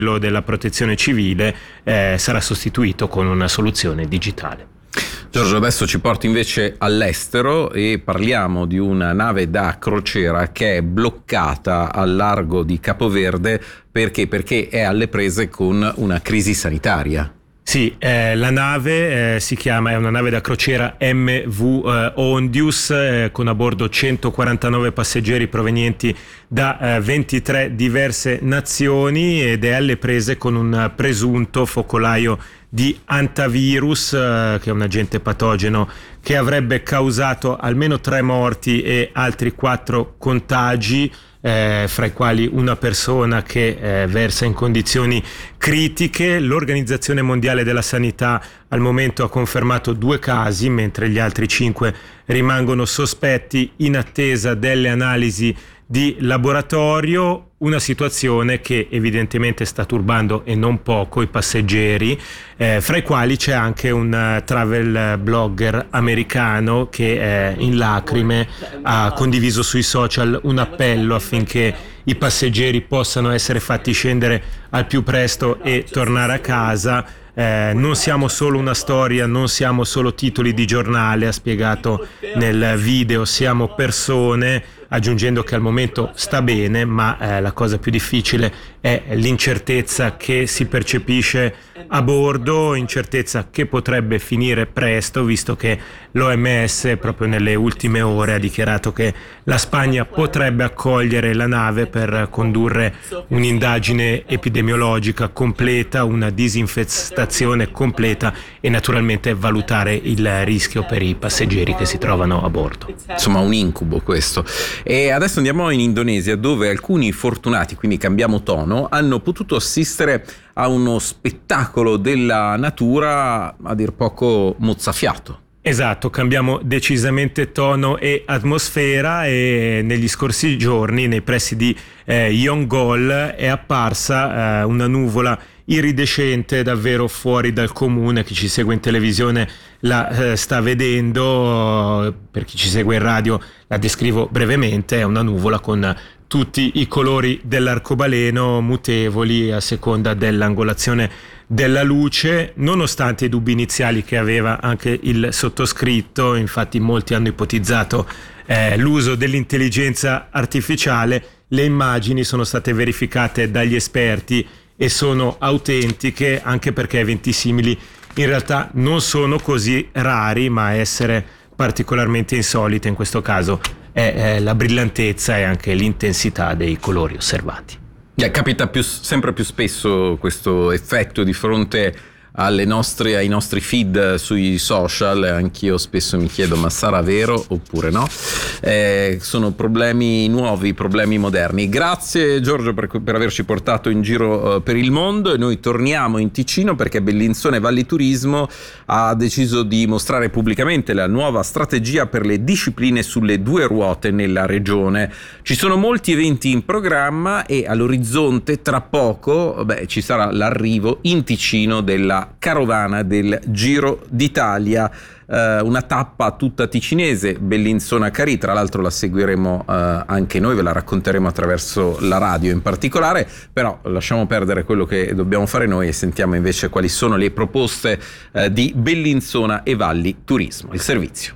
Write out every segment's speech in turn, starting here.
quello della protezione civile sarà sostituito con una soluzione digitale. Giorgio, adesso ci porti invece all'estero e parliamo di una nave da crociera che è bloccata al largo di Capoverde perché è alle prese con una crisi sanitaria. Sì, la nave è una nave da crociera MV Ondius con a bordo 149 passeggeri provenienti da 23 diverse nazioni ed è alle prese con un presunto focolaio di antivirus, che è un agente patogeno che avrebbe causato almeno 3 morti e altri 4 contagi, fra i quali una persona che versa in condizioni critiche. L'Organizzazione Mondiale della Sanità al momento ha confermato 2 casi, mentre gli altri 5 rimangono sospetti in attesa delle analisi di laboratorio. Una situazione che evidentemente sta turbando e non poco i passeggeri, fra i quali c'è anche un travel blogger americano che in lacrime ha condiviso sui social un appello affinché i passeggeri possano essere fatti scendere al più presto e tornare a casa. Non siamo solo una storia, non siamo solo titoli di giornale, ha spiegato nel video, siamo persone, aggiungendo che al momento sta bene, ma la cosa più difficile è l'incertezza che si percepisce a bordo, incertezza che potrebbe finire presto, visto che l'OMS proprio nelle ultime ore ha dichiarato che la Spagna potrebbe accogliere la nave per condurre un'indagine epidemiologica completa, una disinfestazione completa e naturalmente valutare il rischio per i passeggeri che si trovano a bordo. Insomma, un incubo questo. E adesso andiamo in Indonesia, dove alcuni fortunati, quindi cambiamo tono, hanno potuto assistere a uno spettacolo della natura a dir poco mozzafiato. Esatto, cambiamo decisamente tono e atmosfera, e negli scorsi giorni nei pressi di Yonggol è apparsa una nuvola iridescente davvero fuori dal comune. Chi ci segue in televisione la sta vedendo, per chi ci segue in radio la descrivo brevemente: è una nuvola con tutti i colori dell'arcobaleno mutevoli a seconda dell'angolazione della luce, nonostante i dubbi iniziali che aveva anche il sottoscritto. Infatti molti hanno ipotizzato l'uso dell'intelligenza artificiale. Le immagini sono state verificate dagli esperti e sono autentiche, anche perché eventi simili in realtà non sono così rari, ma essere particolarmente insolite in questo caso è la brillantezza e anche l'intensità dei colori osservati. Capita sempre più spesso questo effetto di fronte ai nostri feed sui social. Anch'io spesso mi chiedo: ma sarà vero oppure no? Sono problemi nuovi, problemi moderni. Grazie Giorgio per averci portato in giro per il mondo, e noi torniamo in Ticino perché Bellinzona Valli Turismo ha deciso di mostrare pubblicamente la nuova strategia per le discipline sulle 2 ruote nella regione. Ci sono molti eventi in programma e all'orizzonte tra poco ci sarà l'arrivo in Ticino della carovana del Giro d'Italia, una tappa tutta ticinese, Bellinzona-Carì. Tra l'altro la seguiremo anche noi, ve la racconteremo attraverso la radio in particolare, però lasciamo perdere quello che dobbiamo fare noi e sentiamo invece quali sono le proposte di Bellinzona Valli Turismo, il servizio.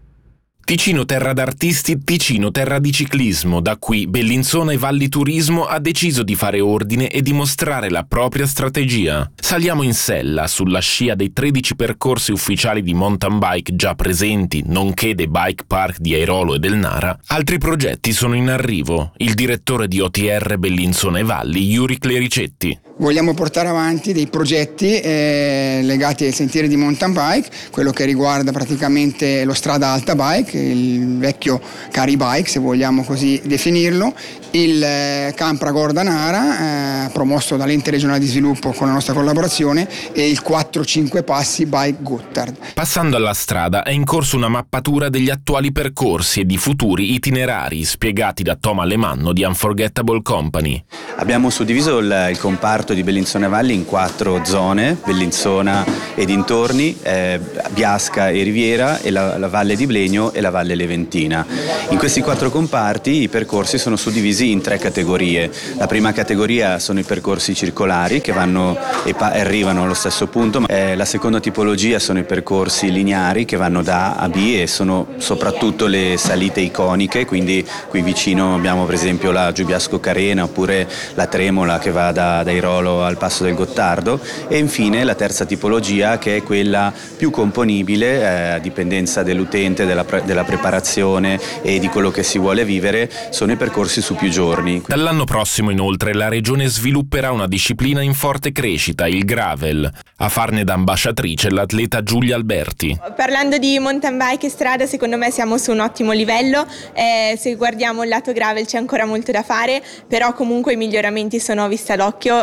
Ticino terra d'artisti, Ticino terra di ciclismo. Da qui Bellinzona Valli Turismo ha deciso di fare ordine e di mostrare la propria strategia. Saliamo in sella, sulla scia dei 13 percorsi ufficiali di mountain bike già presenti, nonché dei bike park di Airolo e del Nara. Altri progetti sono in arrivo. Il direttore di OTR Bellinzona Valli, Yuri Clericetti. Vogliamo portare avanti dei progetti legati ai sentieri di mountain bike, quello che riguarda praticamente lo strada alta bike, il vecchio Cari Bike, se vogliamo così definirlo, il Campra Gordanara, promosso dall'Ente regionale di sviluppo con la nostra collaborazione, e il 4-5 passi Bike Gotthard. Passando alla strada è in corso una mappatura degli attuali percorsi e di futuri itinerari, spiegati da Tom Alemanno di Unforgettable Company. Abbiamo suddiviso il comparto di Bellinzona Valli in 4 zone: Bellinzona e dintorni, Biasca e Riviera, e la Valle di Blegno e la Valle Leventina. In questi 4 comparti i percorsi sono suddivisi in 3 categorie. La prima categoria sono i percorsi circolari che vanno e arrivano allo stesso punto. La seconda tipologia sono i percorsi lineari che vanno da A a B e sono soprattutto le salite iconiche, quindi qui vicino abbiamo per esempio la Giubiasco Carena oppure la Tremola che va da Irolo al Passo del Gottardo, e infine la terza tipologia, che è quella più componibile a dipendenza dell'utente, della preparazione e di quello che si vuole vivere, sono i percorsi su più giorni. Dall'anno prossimo inoltre la regione svilupperà una disciplina in forte crescita, il gravel. A farne da ambasciatrice l'atleta Giulia Alberti. Parlando di mountain bike e strada, secondo me siamo su un ottimo livello. Se guardiamo il lato gravel c'è ancora molto da fare, però comunque i miglioramenti sono a vista d'occhio,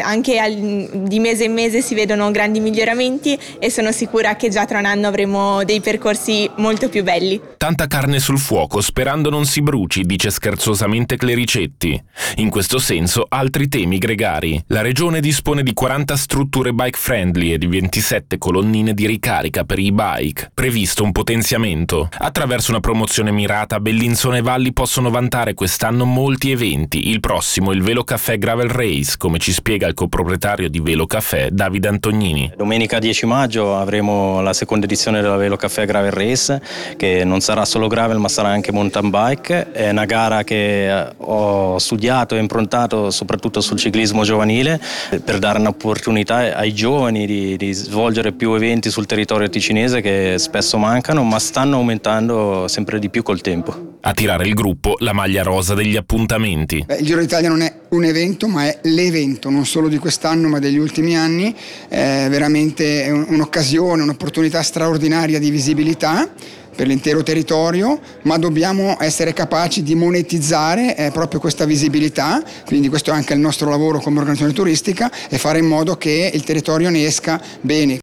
anche di mese in mese si vedono grandi miglioramenti e sono sicura che già tra un anno avremo dei percorsi molto più belli. Tanta carne sul fuoco, sperando non si bruci, dice scherzosamente Clericetti. In questo senso altri temi gregari. La regione dispone di 40 strutture bike friendly e di 27 colonnine di ricarica per i bike. Previsto un potenziamento. Attraverso una promozione mirata, Bellinzona e Valli possono vantare quest'anno molti eventi. Il prossimo il Velo Caffè Gravel Race, come ci spiega il coproprietario di Velo Caffè, Davide Antognini. Domenica 10 maggio avremo la seconda edizione della Velo Caffè Gravel Race, che non sarà solo gravel ma sarà anche mountain bike. È una gara che ho studiato e improntato soprattutto sul ciclismo giovanile, per dare un'opportunità ai giovani di svolgere più eventi sul territorio ticinese che spesso mancano, ma stanno aumentando sempre di più col tempo. A tirare il gruppo la maglia rosa degli appuntamenti. Il Giro d'Italia non è un evento, ma è l'evento, non solo di quest'anno ma degli ultimi anni. È veramente un'occasione, un'opportunità straordinaria di visibilità per l'intero territorio, ma dobbiamo essere capaci di monetizzare proprio questa visibilità, quindi questo è anche il nostro lavoro come organizzazione turistica, e fare in modo che il territorio ne esca bene.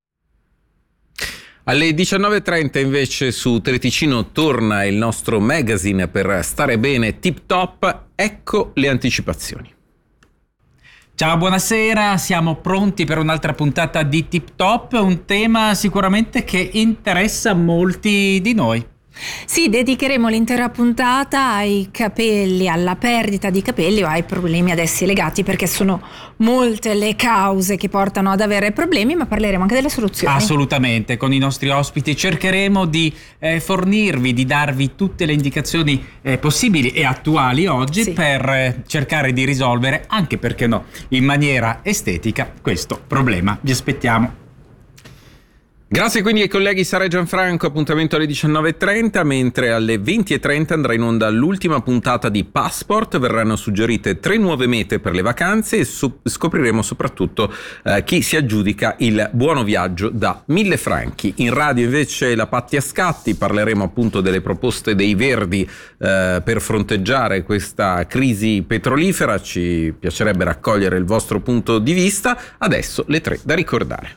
Alle 19.30 invece su Teleticino torna il nostro magazine per stare bene tip top. Ecco le anticipazioni. Ciao, buonasera, siamo pronti per un'altra puntata di Tip Top, un tema sicuramente che interessa molti di noi. Sì, dedicheremo l'intera puntata ai capelli, alla perdita di capelli o ai problemi ad essi legati, perché sono molte le cause che portano ad avere problemi, ma parleremo anche delle soluzioni. Assolutamente, con i nostri ospiti cercheremo di fornirvi, di darvi tutte le indicazioni possibili e attuali oggi, sì, per cercare di risolvere, anche perché no, in maniera estetica, questo problema. Vi aspettiamo. Grazie quindi ai colleghi Sara e Gianfranco, appuntamento alle 19.30, mentre alle 20.30 andrà in onda l'ultima puntata di Passport, verranno suggerite 3 nuove mete per le vacanze e scopriremo soprattutto chi si aggiudica il buono viaggio da 1.000 franchi. In radio invece la Patti a scatti, parleremo appunto delle proposte dei Verdi per fronteggiare questa crisi petrolifera, ci piacerebbe raccogliere il vostro punto di vista. Adesso le 3 da ricordare.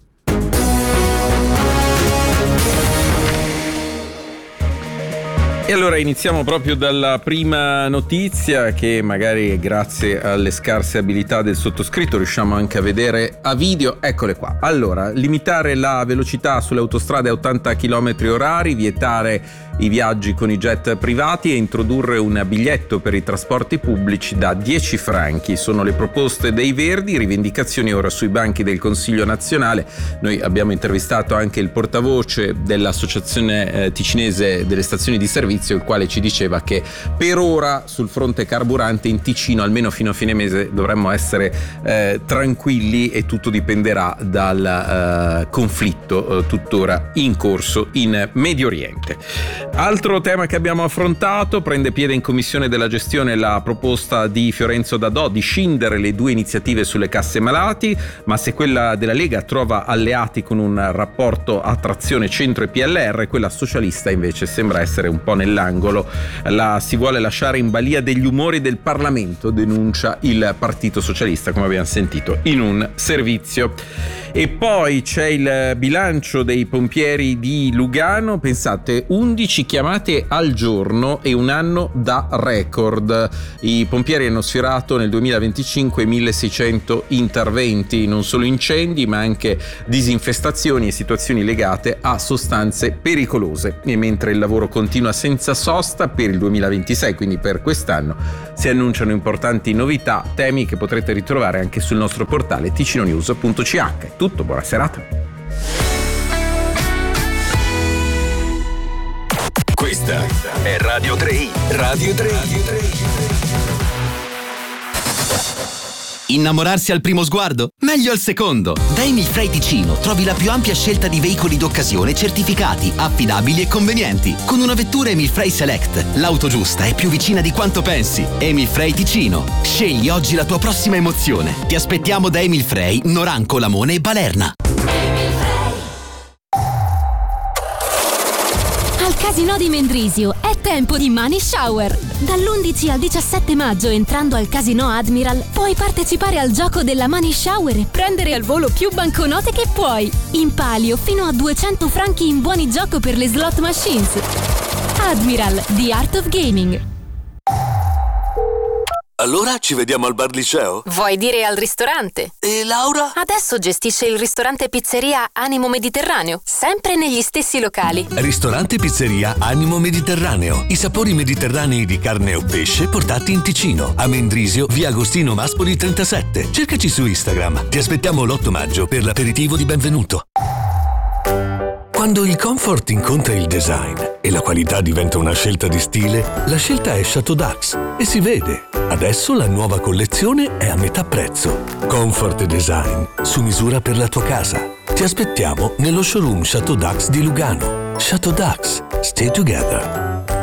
E allora iniziamo proprio dalla prima notizia, che magari grazie alle scarse abilità del sottoscritto riusciamo anche a vedere a video. Eccole qua. Allora, limitare la velocità sulle autostrade a 80 km/h, vietare i viaggi con i jet privati e introdurre un biglietto per i trasporti pubblici da 10 franchi. Sono le proposte dei Verdi, rivendicazioni ora sui banchi del Consiglio nazionale. Noi abbiamo intervistato anche il portavoce dell'Associazione Ticinese delle Stazioni di Servizio, il quale ci diceva che per ora sul fronte carburante in Ticino, almeno fino a fine mese, dovremmo essere tranquilli, e tutto dipenderà dal conflitto tuttora in corso in Medio Oriente. Altro tema che abbiamo affrontato: prende piede in Commissione della Gestione la proposta di Fiorenzo Dadò di scindere le 2 iniziative sulle casse malati, ma se quella della Lega trova alleati con un rapporto a trazione centro e PLR, quella socialista invece sembra essere un po' nell'angolo. La si vuole lasciare in balia degli umori del Parlamento, denuncia il Partito Socialista, come abbiamo sentito in un servizio. E poi c'è il bilancio dei pompieri di Lugano. Pensate, 11 13 chiamate al giorno e un anno da record. I pompieri hanno sfiorato nel 2025 1600 interventi, non solo incendi ma anche disinfestazioni e situazioni legate a sostanze pericolose. E mentre il lavoro continua senza sosta per il 2026, quindi per quest'anno, si annunciano importanti novità, temi che potrete ritrovare anche sul nostro portale ticinonews.ch. È tutto, buona serata. Questa è Radio 3i. Radio 3i. Innamorarsi al primo sguardo? Meglio al secondo! Da Emilfrey Ticino trovi la più ampia scelta di veicoli d'occasione certificati, affidabili e convenienti. Con una vettura Emilfrey Select, l'auto giusta è più vicina di quanto pensi. Emilfrey Ticino. Scegli oggi la tua prossima emozione. Ti aspettiamo da Emilfrey, Noranco, Lamone e Balerna. Al Casinò di Mendrisio è tempo di Money Shower. Dall'11 al 17 maggio, entrando al Casinò Admiral, puoi partecipare al gioco della Money Shower e prendere al volo più banconote che puoi. In palio fino a 200 franchi in buoni gioco per le slot machines. Admiral, The Art of Gaming. Allora ci vediamo al bar liceo? Vuoi dire al ristorante? E Laura? Adesso gestisce il ristorante pizzeria Animo Mediterraneo, sempre negli stessi locali. Ristorante pizzeria Animo Mediterraneo. I sapori mediterranei di carne o pesce portati in Ticino. A Mendrisio, via Agostino Maspoli 37. Cercaci su Instagram. Ti aspettiamo l'8 maggio per l'aperitivo di benvenuto. Quando il comfort incontra il design e la qualità diventa una scelta di stile, la scelta è Chateau Dax e si vede. Adesso la nuova collezione è a metà prezzo. Comfort e design su misura per la tua casa. Ti aspettiamo nello showroom Chateau Dax di Lugano. Chateau Dax. Stay together.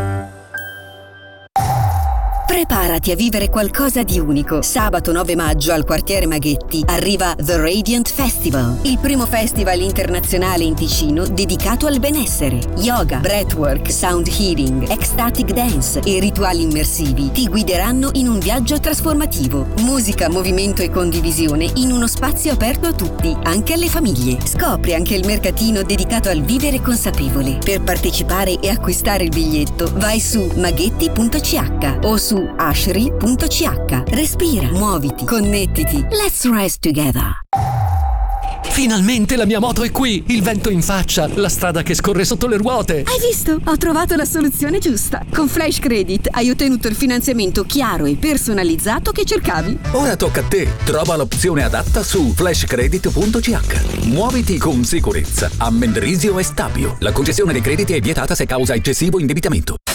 Preparati a vivere qualcosa di unico. Sabato 9 maggio al quartiere Maghetti arriva The Radiant Festival, il primo festival internazionale in Ticino dedicato al benessere. Yoga, breathwork, sound healing, ecstatic dance e rituali immersivi ti guideranno in un viaggio trasformativo. Musica, movimento e condivisione in uno spazio aperto a tutti, anche alle famiglie. Scopri anche il mercatino dedicato al vivere consapevole. Per partecipare e acquistare il biglietto vai su maghetti.ch o su ashri.ch. Respira, muoviti, connettiti. Let's rise together. Finalmente la mia moto è qui! Il vento in faccia, la strada che scorre sotto le ruote! Hai visto? Ho trovato la soluzione giusta. Con Flash Credit hai ottenuto il finanziamento chiaro e personalizzato che cercavi. Ora tocca a te. Trova l'opzione adatta su flashcredit.ch. Muoviti con sicurezza. A Mendrisio e Stabio. La concessione dei crediti è vietata se causa eccessivo indebitamento.